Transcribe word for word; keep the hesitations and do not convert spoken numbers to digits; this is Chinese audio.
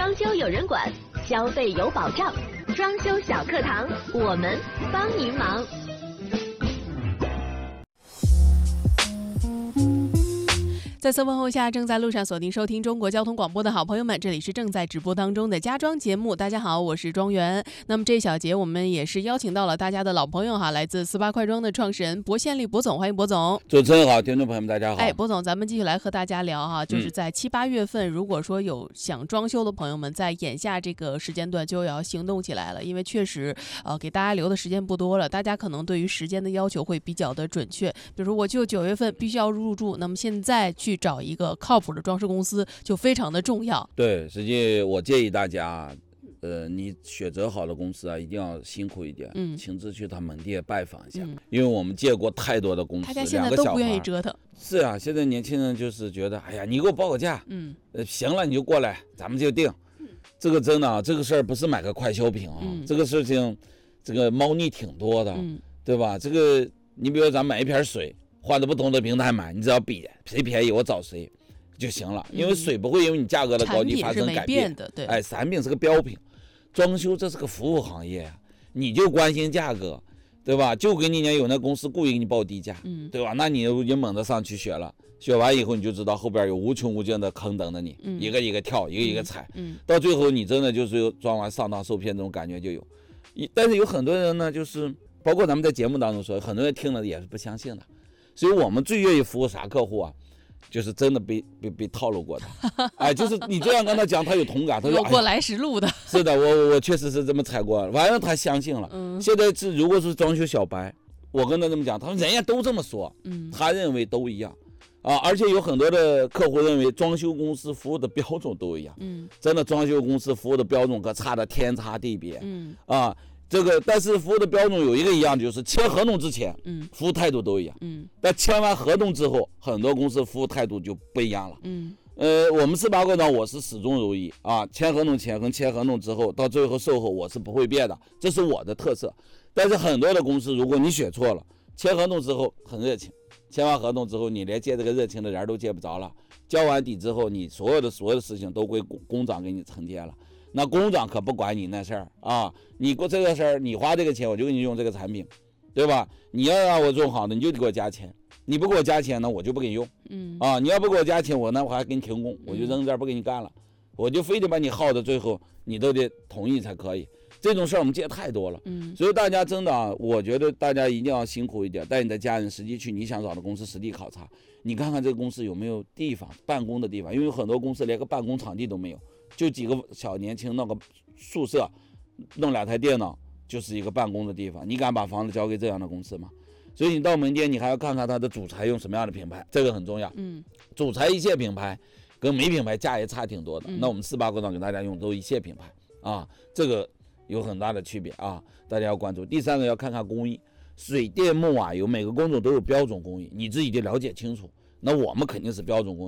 装修有人管，消费有保障。装修小课堂，我们帮您忙。 在次问候下，正在路上锁定收听中国交通广播的好朋友们，这里是正在直播当中的家装节目。大家好，我是庄园。那么这一小节我们也是邀请到了大家的老朋友哈，来自四八快装的创始人薄宪利薄总，欢迎薄总。 主持人好，听众朋友们大家好。 哎，薄总，咱们继续来和大家聊哈，就是在七八月份，如果说有想装修的朋友们，在眼下这个时间段就要行动起来了，因为确实呃给大家留的时间不多了，大家可能对于时间的要求会比较的准确。比如说我就九月份必须要入住，那么现在去找一个靠谱的装饰公司就非常的重要。 对，实际我建议大家，呃，你选择好的公司啊，一定要辛苦一点，嗯，亲自去他门店拜访一下，嗯，因为我们见过太多的公司， 大家现在都不愿意折腾。 是啊，现在年轻人就是觉得，哎呀，你给我报个价，嗯，呃，行了你就过来，咱们就定。嗯，这个真的啊，这个事儿不是买个快消品啊，嗯，这个事情，这个猫腻挺多的，嗯，对吧？这个你比如咱买一瓶水。换着不同的平台买，你只要比谁便宜我找谁就行了，因为水不会因为你价格的高低发生改变， 产品是没变的，对， 哎，产品是个标品，装修这是个服务行业，你就关心价格，对吧？就给你讲有那公司故意给你报低价，嗯，对吧？那你就猛地上去学了，学完以后你就知道后边有无穷无尽的坑等着你，嗯，一个一个跳，一个一个踩，嗯，到最后你真的就是装完上当受骗这种感觉就有。但是有很多人呢，就是包括咱们在节目当中说，很多人听了也是不相信的。所以我们最愿意服务啥客户啊？就是真的被被被套路过的，哎，就是你这样跟他讲，他有同感，他说有过来时路的。 哎、是的，我我确实是这么踩过，反正他相信了。嗯，现在是如果是装修小白，我跟他这么讲，他说人家都这么说，嗯，他认为都一样，啊，而且有很多的客户认为装修公司服务的标准都一样，嗯，真的装修公司服务的标准可差的天差地别，嗯，啊。这个，但是服务的标准有一个一样，就是签合同之前，嗯，服务态度都一样，嗯，但签完合同之后，很多公司服务态度就不一样了，嗯，呃，我们四八快装我是始终如一啊，签合同前跟签合同之后，到最后售后我是不会变的，这是我的特色。但是很多的公司，如果你选错了，签合同之后很热情，签完合同之后，你连接这个热情的人都接不着了，交完底之后，你所有的所有的事情都归工长给你承接了。那工长可不管你那事儿啊，你过这个事儿，你花这个钱，我就给你用这个产品，对吧？你要让我用好的，你就得给我加钱，你不给我加钱呢，我就不给你用，嗯啊，你要不给我加钱，我那我还给你停工，我就扔这儿不给你干了，我就非得把你耗到最后，你都得同意才可以。这种事儿我们见太多了，嗯，所以大家真的啊，我觉得大家一定要辛苦一点，带你的家人实际去你想找的公司实地考察，你看看这个公司有没有地方办公的地方，因为有很多公司连个办公场地都没有。就几个小年轻弄个宿舍，弄两台电脑就是一个办公的地方，你敢把房子交给这样的公司吗？所以你到门店，你还要看看它的主材用什么样的品牌，这个很重要。嗯，主材一线品牌跟没品牌价也差挺多的。嗯、那我们四八快装给大家用都一线品牌啊，这个有很大的区别啊，大家要关注。第三个要看看工艺，水电木瓦油每个工种都有标准工艺，你自己得了解清楚。那我们肯定是标准工艺。